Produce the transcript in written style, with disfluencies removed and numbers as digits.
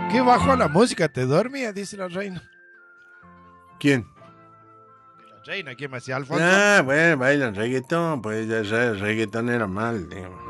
¿Qué bajó la música? ¿Te dormía? Dice la reina. ¿Quién? La reina, ¿quién me hacía Alfonso? Ah, bueno, bailan reggaetón, pues ya reggaetón era mal, digo.